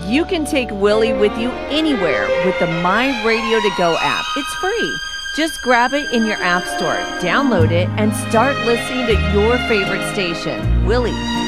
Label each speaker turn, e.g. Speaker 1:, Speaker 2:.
Speaker 1: You can take Willie with you anywhere with the My Radio to Go app. It's free. Just grab it in your app store, download it, and start listening to your favorite station. Willie,